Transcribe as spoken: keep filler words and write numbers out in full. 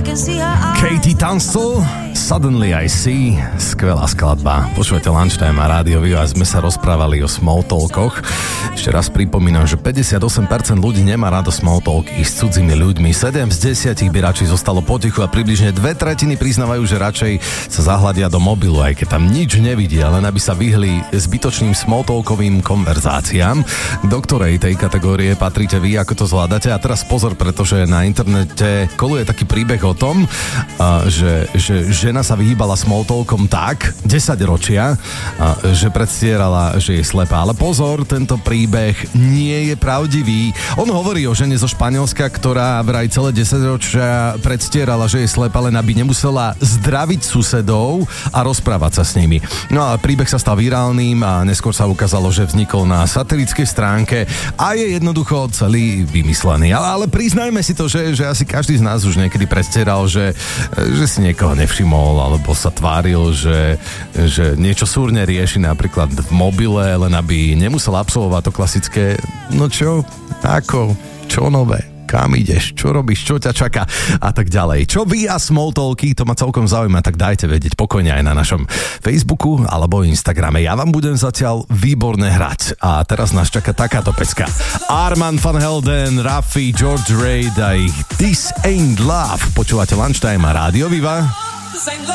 Katie Tunstall, Suddenly I See, skvelá skladba. Počúvate Lunchtime a Rádio Viva, sme sa rozprávali o small talkoch. Ešte raz pripomínam, že päťdesiatosem percent ľudí nemá rado small talk i s cudzými ľuďmi. sedem z desiatich by radšej zostalo potichu a približne dve tretiny priznávajú, že radšej sa zahľadia do mobilu, aj keď tam nič nevidia, len aby sa vyhli zbytočným small talkovým konverzáciám. Do ktorej tej kategórie patríte vy, ako to zvládate? A teraz pozor, pretože na internete koluje taký príbeh o tom, že, že žena sa vyhýbala small talkom tak, desať ročia, že predstierala, že je slepá. Ale pozor, tento príbeh nie je pravdivý. On hovorí o žene zo Španielska, ktorá vraj celé desať ročia predstierala, že je slepá, len aby nemusela zdraviť susedov a rozprávať sa s nimi. No ale príbeh sa stal virálnym a neskôr sa ukázalo, že vznikol na satirickej stránke a je jednoducho celý vymyslený. Ale, ale priznajme si to, že, že asi každý z nás už niekedy predstieral, že, že si niekoho nevšimol alebo sa tváril, že, že niečo súrne rieši napríklad v mobile, len aby nemusel absolvovať to klasické no čo, ako, čo nové, kam ideš, čo robíš, čo ťa čaká a tak ďalej. Čo vy a small talky, to ma celkom zaujíma, tak dajte vedieť pokojne aj na našom Facebooku alebo Instagrame. Ja vám budem zatiaľ výborne hrať. A teraz nás čaká takáto pecka. Armand van Helden, Raffi, George Reid a ich This Ain't Love. Počúvate Lunchtime a Rádio Viva.